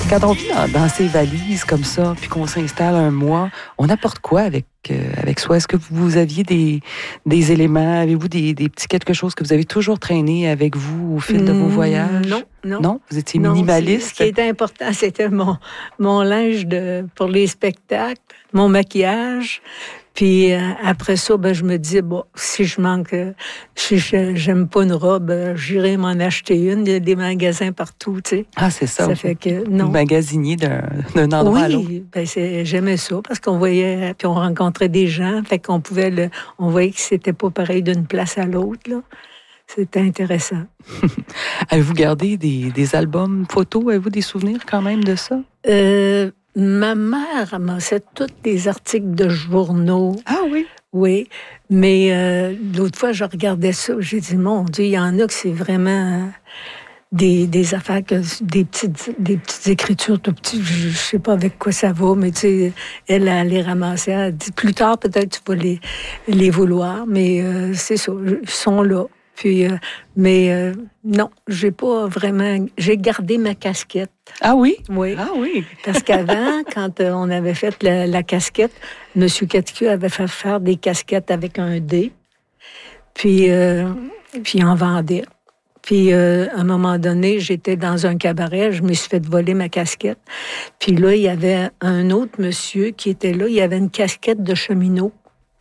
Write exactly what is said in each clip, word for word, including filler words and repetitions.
Quand on vit dans, dans ces valises comme ça, puis qu'on s'installe un mois, on apporte quoi avec, euh, avec soi? Est-ce que vous aviez des, des éléments? Avez-vous des, des petits quelque chose que vous avez toujours traîné avec vous au fil de vos voyages? Non, non. Non? Vous étiez non, minimaliste? Ce qui était important, c'était mon, mon linge de, pour les spectacles, mon maquillage. Puis euh, après ça, ben, je me disais, bon, si je manque, euh, si je, j'aime pas une robe, euh, j'irai m'en acheter une. Il y a des magasins partout, tu sais. Ah, c'est ça. Ça fait que, non. Vous magasiniez d'un, d'un endroit oui, à l'autre. Oui, ben c'est, j'aimais ça parce qu'on voyait, puis on rencontrait des gens, fait qu'on pouvait le, on voyait que c'était pas pareil d'une place à l'autre, là. C'était intéressant. Avez-vous gardé des, des albums photos? Avez-vous des souvenirs quand même de ça? Euh, ma mère amassait tous les articles de journaux. Ah oui? Oui, mais euh, l'autre fois, je regardais ça, j'ai dit, mon Dieu, il y en a que c'est vraiment euh, des, des affaires, que, des, petites, des petites écritures tout petites, je, je sais pas avec quoi ça va, mais tu sais, elle, elle les ramassait, elle dit, plus tard, peut-être tu vas les, les vouloir, mais euh, c'est ça, ils sont là. Puis, euh, mais euh, non, j'ai pas vraiment... J'ai gardé ma casquette. Ah oui? Oui. Ah oui. Parce qu'avant, quand euh, on avait fait la, la casquette, M. Catcu avait fait faire des casquettes avec un dé. Puis, euh, puis il en vendait. Puis, euh, à un moment donné, j'étais dans un cabaret, je me suis fait voler ma casquette. Puis là, il y avait un autre monsieur qui était là, il avait une casquette de cheminot.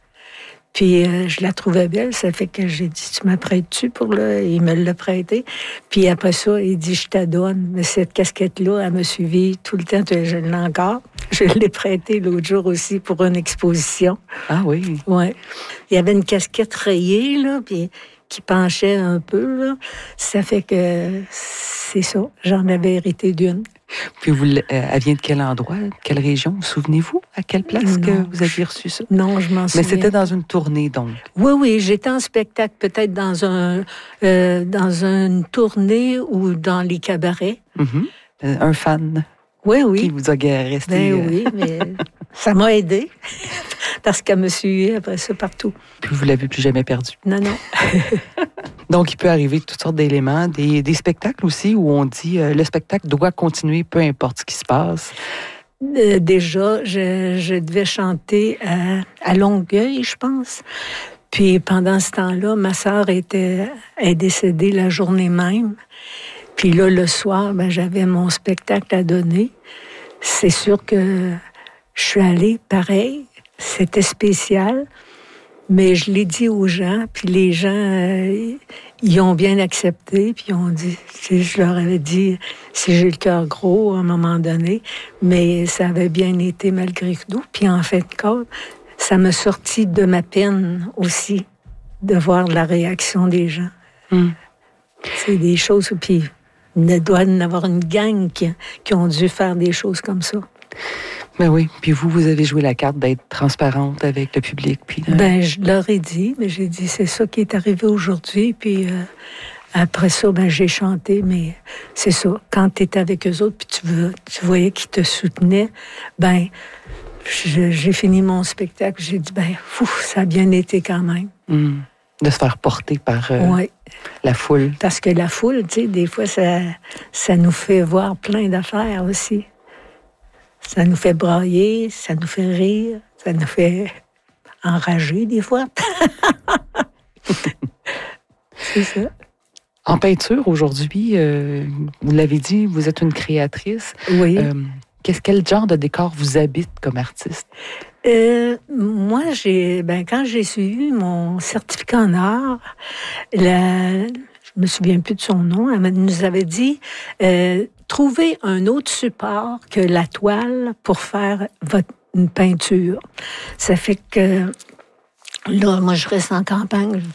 Puis euh, je la trouvais belle, ça fait que j'ai dit, tu m'apprêtes-tu pour le... Il me l'a prêté. Puis après ça, il dit, je t'adonne. Mais cette casquette-là, elle m'a suivi tout le temps, je l'ai encore. Je l'ai prêtée l'autre jour aussi pour une exposition. Ah oui? Oui. Il y avait une casquette rayée, là, puis qui penchait un peu, là. Ça fait que c'est ça, j'en avais hérité d'une. Puis vous, euh, elle vient de quel endroit, quelle région? Vous souvenez-vous à quelle place non, que vous aviez reçu ça? Non, je m'en souviens. Mais c'était dans une tournée, donc? Oui, oui, j'étais en spectacle, peut-être dans un euh, dans une tournée ou dans les cabarets. Mm-hmm. Euh, un fan? Oui, oui. Qui vous a resté... Ben euh... oui, mais ça m'a aidé parce qu'elle me suivait après ça partout. Puis vous l'avez plus jamais perdu? Non, non. Donc, il peut arriver toutes sortes d'éléments, des, des spectacles aussi où on dit euh, le spectacle doit continuer, peu importe ce qui se passe. Euh, déjà, je, je devais chanter à, à Longueuil, je pense. Puis pendant ce temps-là, ma sœur était est décédée la journée même. Puis là, le soir, ben, j'avais mon spectacle à donner. C'est sûr que je suis allée pareil. C'était spécial. Mais je l'ai dit aux gens, puis les gens, euh, ils ont bien accepté, puis ils ont dit, je leur avais dit, si j'ai le cœur gros à un moment donné, mais ça avait bien été malgré tout. Puis en fait, ça m'a sorti de ma peine aussi, de voir la réaction des gens. Mm. C'est des choses, puis il doit y en avoir une gang qui, qui ont dû faire des choses comme ça. Ben oui. Puis vous, vous avez joué la carte d'être transparente avec le public. Puis, euh... Ben, je leur ai dit, mais j'ai dit, c'est ça qui est arrivé aujourd'hui. Puis euh, après ça, ben, j'ai chanté, mais c'est ça. Quand tu étais avec eux autres, puis tu, veux, tu voyais qu'ils te soutenaient, ben, je, j'ai fini mon spectacle. J'ai dit, ben, fou, ça a bien été quand même. Mmh. De se faire porter par euh, ouais. la foule. Parce que la foule, tu sais, des fois, ça, ça nous fait voir plein d'affaires aussi. Ça nous fait brailler, ça nous fait rire, ça nous fait enrager des fois. C'est ça. En peinture, aujourd'hui, euh, vous l'avez dit, vous êtes une créatrice. Oui. Euh, qu'est-ce, quel genre de décor vous habite comme artiste? Euh, moi, j'ai, ben, quand j'ai suivi mon certificat en art, la, je me souviens plus de son nom, elle nous avait dit... Euh, trouver un autre support que la toile pour faire votre, une peinture. Ça fait que, là, moi, je reste en campagne,